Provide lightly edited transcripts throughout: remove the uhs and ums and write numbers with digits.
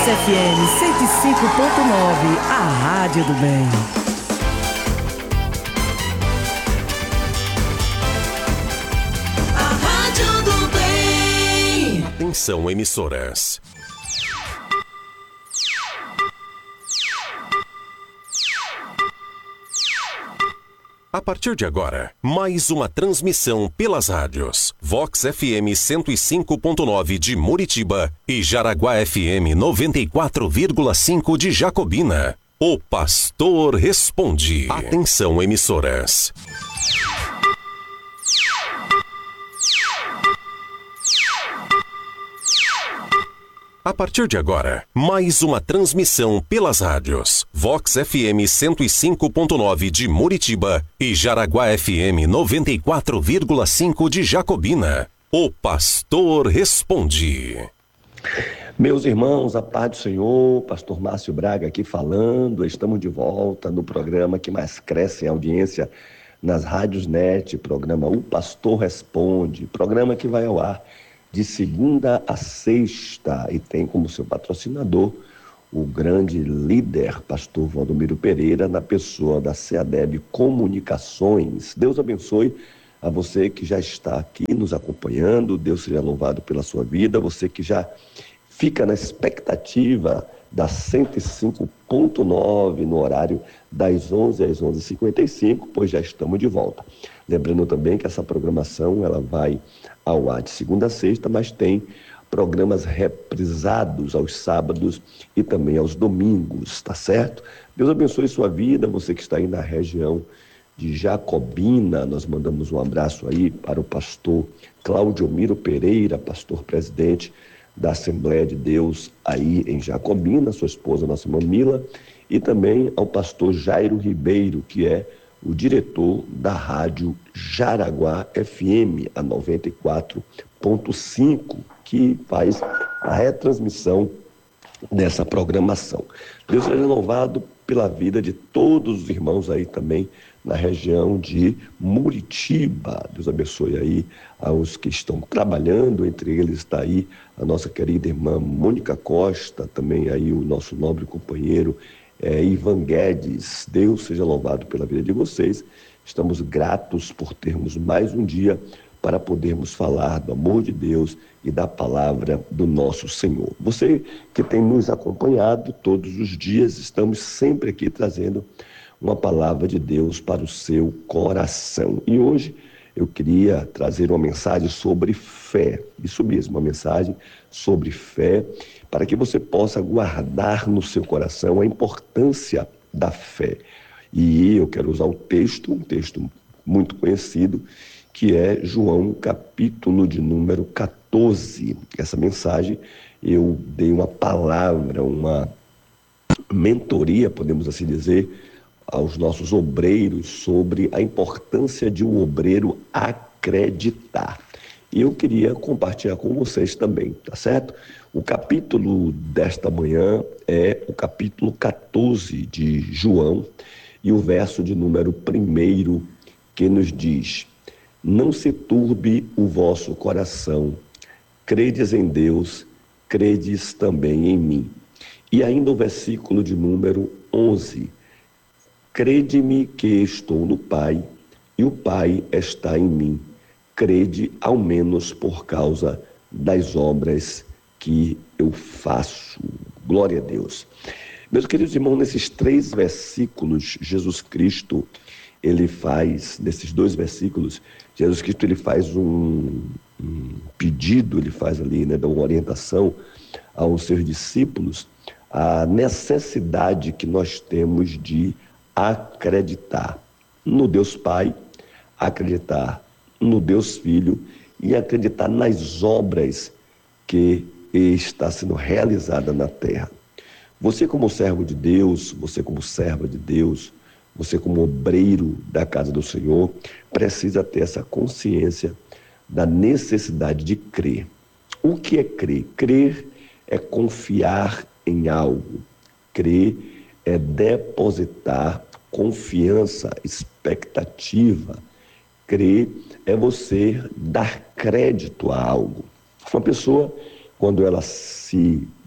FM 105.9, a Rádio do Bem. A Rádio do Bem. Atenção, emissoras. A partir de agora, mais uma transmissão pelas rádios Vox FM 105.9 de Muritiba e Jaraguá FM 94,5 de Jacobina. O Pastor Responde. Atenção, emissoras. A partir de agora, mais uma transmissão pelas rádios Vox FM 105.9 de Muritiba e Jaraguá FM 94,5 de Jacobina. O Pastor Responde. Meus irmãos, a paz do Senhor, Pastor Márcio Braga aqui falando. Estamos de volta no programa que mais cresce em audiência nas rádios NET, programa O Pastor Responde, programa que vai ao ar de segunda a sexta e tem como seu patrocinador o grande líder, pastor Valdomiro Pereira, na pessoa da CEADEB Comunicações. Deus abençoe a você que já está aqui nos acompanhando, Deus seja louvado pela sua vida, você que já fica na expectativa da 105.9 no horário das 11 às 11h55, pois já estamos de volta. Lembrando também que essa programação ela vai ao ar de segunda a sexta, mas tem programas reprisados aos sábados e também aos domingos, tá certo? Deus abençoe sua vida, você que está aí na região de Jacobina, nós mandamos um abraço aí para o pastor Cláudio Miro Pereira, pastor presidente da Assembleia de Deus aí em Jacobina, sua esposa, nossa Mamila, e também ao pastor Jairo Ribeiro, que é o diretor da rádio Jaraguá FM, a 94.5, que faz a retransmissão dessa programação. Deus seja louvado pela vida de todos os irmãos aí também na região de Muritiba. Deus abençoe aí aos que estão trabalhando, entre eles está aí a nossa querida irmã Mônica Costa, também aí o nosso nobre companheiro Ivan Guedes. Deus seja louvado pela vida de vocês. Estamos gratos por termos mais um dia para podermos falar do amor de Deus e da palavra do nosso Senhor. Você que tem nos acompanhado todos os dias, estamos sempre aqui trazendo uma palavra de Deus para o seu coração. E hoje eu queria trazer uma mensagem sobre fé. Isso mesmo, uma mensagem sobre fé, para que você possa guardar no seu coração a importância da fé. E eu quero usar um texto muito conhecido, que é João, capítulo de número 14. Essa mensagem eu dei uma palavra, uma mentoria, podemos assim dizer, aos nossos obreiros sobre a importância de um obreiro acreditar. E eu queria compartilhar com vocês também, tá certo? O capítulo desta manhã é o capítulo 14 de João e o verso de número 1 que nos diz: não se turbe o vosso coração, credes em Deus, credes também em mim. E ainda o versículo de número 11: crede-me que estou no Pai, e o Pai está em mim. Crede ao menos por causa das obras que eu faço. Glória a Deus. Meus queridos irmãos, nesses 3 versículos, Jesus Cristo, nesses 2 versículos, Jesus Cristo ele faz um pedido, ele faz ali, dá uma orientação aos seus discípulos, a necessidade que nós temos de acreditar no Deus Pai, acreditar no Deus Filho e acreditar nas obras que está sendo realizada na terra. Você como servo de Deus, você como serva de Deus, você como obreiro da casa do Senhor, precisa ter essa consciência da necessidade de crer. O que é crer? Crer é confiar em algo. Crer é depositar confiança, expectativa. Crer é você dar crédito a algo. Uma pessoa, quando ela se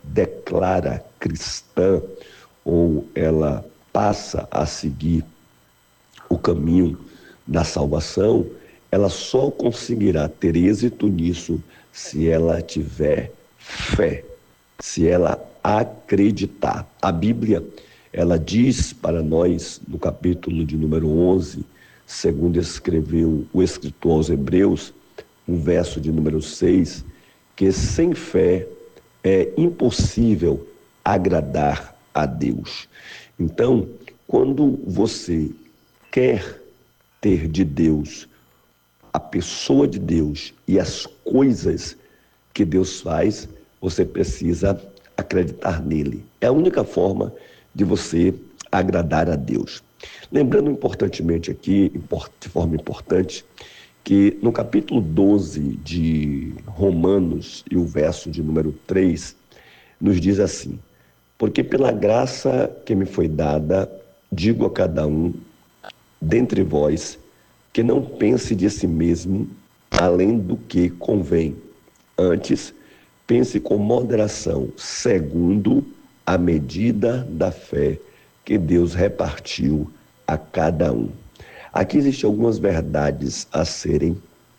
declara cristã ou ela passa a seguir o caminho da salvação, ela só conseguirá ter êxito nisso se ela tiver fé, se ela acreditar. A Bíblia, ela diz para nós, no capítulo de número 11, segundo escreveu o escritor aos Hebreus, no verso de número 6, que sem fé é impossível agradar a Deus. Então, quando você quer ter de Deus a pessoa de Deus e as coisas que Deus faz, você precisa acreditar nele. É a única forma de você agradar a Deus. Lembrando importantemente aqui, de forma importante, que no capítulo 12 de Romanos e o verso de número 3, nos diz assim: porque pela graça que me foi dada, digo a cada um dentre vós, que não pense de si mesmo além do que convém. Antes, pense com moderação, segundo a medida da fé que Deus repartiu a cada um. Aqui existem algumas verdades a serem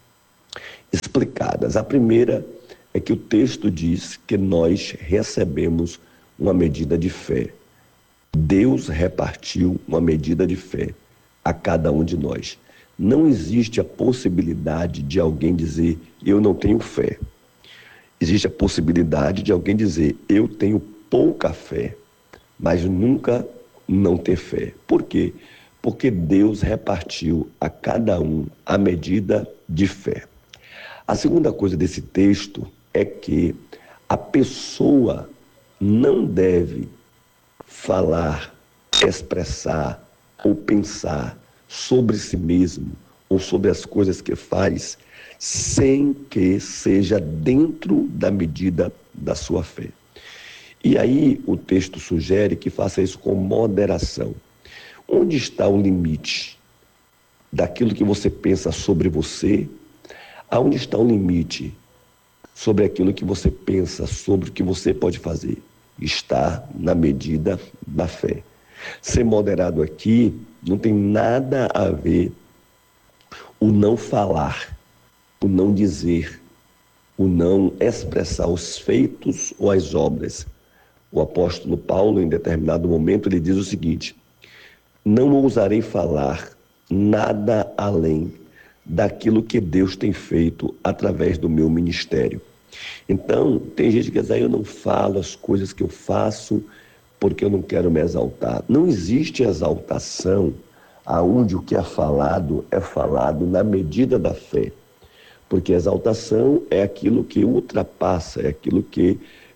explicadas. A primeira é que o texto diz que nós recebemos uma medida de fé. Deus repartiu uma medida de fé a cada um de nós. Não existe a possibilidade de alguém dizer, eu não tenho fé. Existe a possibilidade de alguém dizer, eu tenho pouca fé, mas nunca não ter fé. Por quê? Porque Deus repartiu a cada um a medida de fé. A segunda coisa desse texto é que a pessoa não deve falar, expressar ou pensar sobre si mesmo ou sobre as coisas que faz sem que seja dentro da medida da sua fé. E aí o texto sugere que faça isso com moderação. Onde está o limite daquilo que você pensa sobre você? Aonde está o limite sobre aquilo que você pensa sobre o que você pode fazer? Está na medida da fé. Ser moderado aqui não tem nada a ver o não falar, o não dizer, o não expressar os feitos ou as obras. O apóstolo Paulo, em determinado momento, ele diz o seguinte: não ousarei falar nada além daquilo que Deus tem feito através do meu ministério. Então, tem gente que diz, eu não falo as coisas que eu faço porque eu não quero me exaltar. Não existe exaltação aonde o que é falado na medida da fé. Porque exaltação é aquilo que ultrapassa, é aquilo que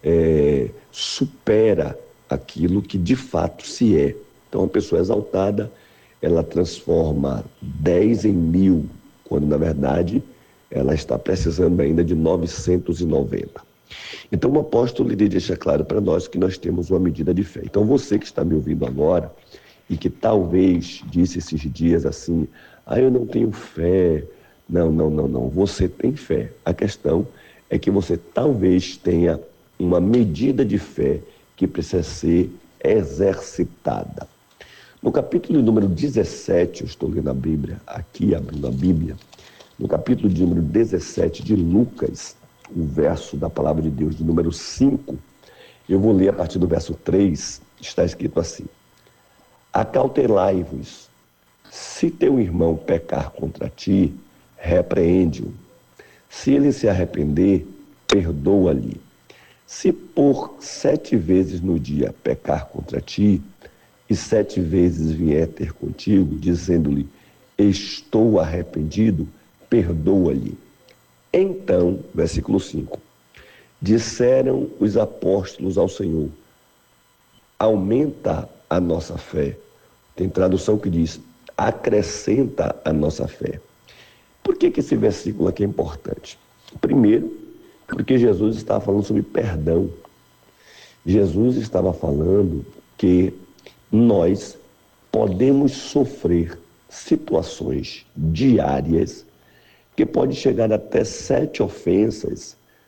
supera aquilo que de fato se é. Então, uma pessoa exaltada, ela transforma 10 em 1000, quando na verdade ela está precisando ainda de 990. Então o apóstolo ele deixa claro para nós que nós temos uma medida de fé. Então você que está me ouvindo agora e que talvez disse esses dias assim, eu não tenho fé. Não, você tem fé. A questão é que você talvez tenha uma medida de fé que precisa ser exercitada. No capítulo número 17, eu estou lendo a Bíblia, aqui abrindo a Bíblia, no capítulo de número 17 de Lucas, o verso da palavra de Deus de número 5, eu vou ler a partir do verso 3, está escrito assim: acautelai-vos, se teu irmão pecar contra ti, repreende-o. Se ele se arrepender, perdoa-lhe. Se por 7 vezes no dia pecar contra ti, e 7 vezes vier ter contigo, dizendo-lhe, estou arrependido, perdoa-lhe. Então, versículo 5, disseram os apóstolos ao Senhor, aumenta a nossa fé. Tem tradução que diz, acrescenta a nossa fé. Por que esse versículo aqui é importante? Primeiro, porque Jesus estava falando sobre perdão. Jesus estava falando que nós podemos sofrer situações diárias que pode chegar até 7 ofensas,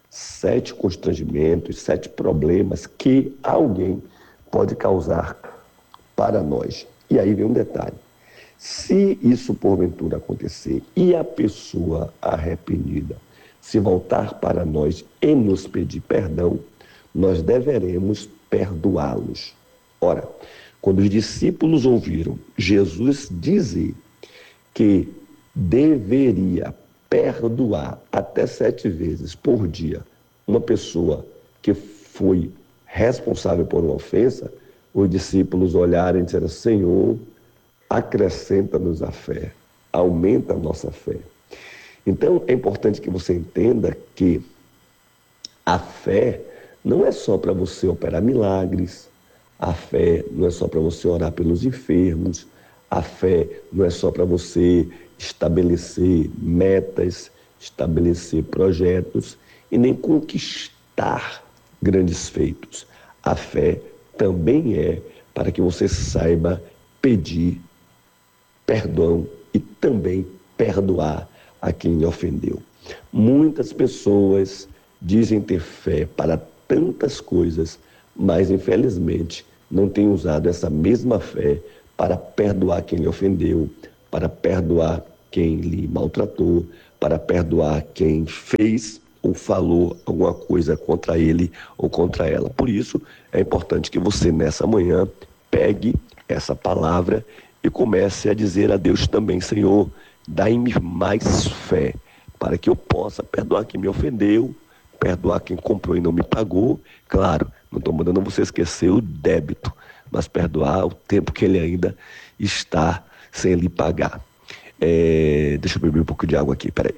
7 constrangimentos, 7 problemas que alguém pode causar para nós. E aí vem um detalhe. Se isso porventura acontecer e a pessoa arrependida se voltar para nós e nos pedir perdão, nós deveremos perdoá-los. Ora, quando os discípulos ouviram Jesus dizer que deveria perdoar até 7 vezes por dia uma pessoa que foi responsável por uma ofensa, os discípulos olharam e disseram: Senhor, acrescenta-nos a fé, aumenta a nossa fé. Então, é importante que você entenda que a fé não é só para você operar milagres, a fé não é só para você orar pelos enfermos, a fé não é só para você estabelecer metas, estabelecer projetos e nem conquistar grandes feitos. A fé também é para que você saiba pedir perdão e também perdoar a quem lhe ofendeu. Muitas pessoas dizem ter fé para tantas coisas, mas infelizmente não têm usado essa mesma fé para perdoar quem lhe ofendeu, para perdoar quem lhe maltratou, para perdoar quem fez ou falou alguma coisa contra ele ou contra ela. Por isso, é importante que você nessa manhã pegue essa palavra e comece a dizer a Deus também: Senhor, dai-me mais fé para que eu possa perdoar quem me ofendeu, perdoar quem comprou e não me pagou. Claro, não estou mandando você esquecer o débito, mas perdoar o tempo que ele ainda está sem lhe pagar. Deixa eu beber um pouco de água aqui, peraí.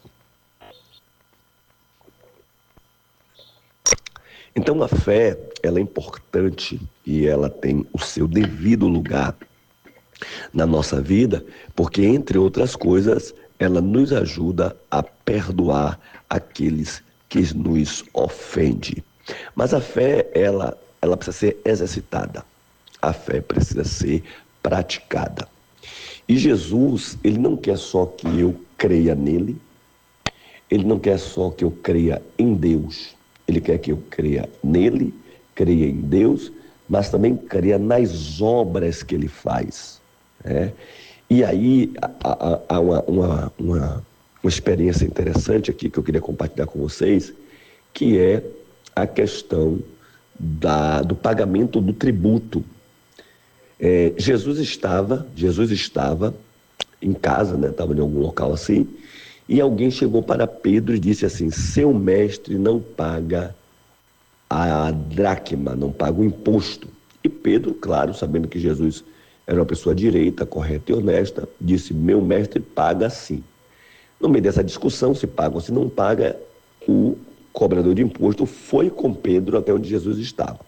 Então a fé, ela é importante e ela tem o seu devido lugar na nossa vida, porque, entre outras coisas, ela nos ajuda a perdoar aqueles que nos ofendem. Mas a fé, ela precisa ser exercitada. A fé precisa ser praticada. E Jesus, ele não quer só que eu creia nele, ele não quer só que eu creia em Deus, ele quer que eu creia nele, creia em Deus, mas também creia nas obras que ele faz. E aí há uma experiência interessante aqui que eu queria compartilhar com vocês, que é a questão do pagamento do tributo. Jesus estava em casa, estava em algum local assim, e alguém chegou para Pedro e disse assim: seu mestre não paga a dracma, não paga o imposto. E Pedro, claro, sabendo que Jesus era uma pessoa direita, correta e honesta, disse: meu mestre paga sim. No meio dessa discussão, se paga ou se não paga, o cobrador de imposto foi com Pedro até onde Jesus estava.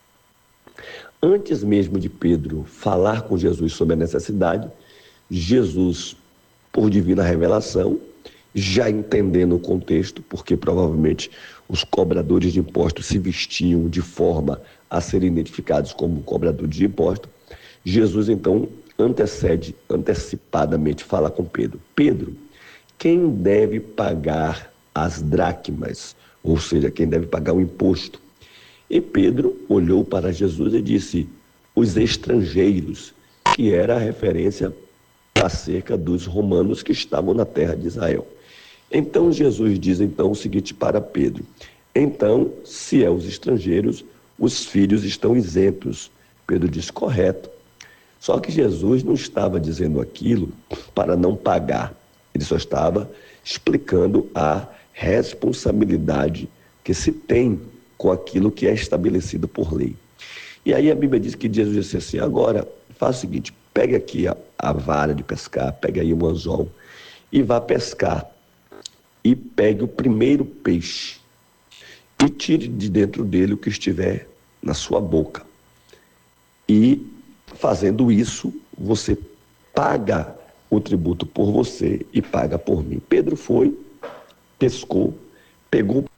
Antes mesmo de Pedro falar com Jesus sobre a necessidade, Jesus, por divina revelação, já entendendo o contexto, porque provavelmente os cobradores de impostos se vestiam de forma a serem identificados como cobradores de impostos, Jesus então antecipadamente fala com Pedro: Pedro, quem deve pagar as dracmas? Ou seja, quem deve pagar o imposto? E Pedro olhou para Jesus e disse: os estrangeiros, que era a referência acerca dos romanos que estavam na terra de Israel. Então Jesus diz o seguinte para Pedro: então, se é os estrangeiros, os filhos estão isentos. Pedro diz: correto. Só que Jesus não estava dizendo aquilo para não pagar. Ele só estava explicando a responsabilidade que se tem com aquilo que é estabelecido por lei. E aí a Bíblia diz que Jesus disse assim: agora, faça o seguinte, pegue aqui a vara de pescar, pegue aí um anzol e vá pescar. E pegue o primeiro peixe e tire de dentro dele o que estiver na sua boca. E fazendo isso, você paga o tributo por você e paga por mim. Pedro foi, pescou, pegou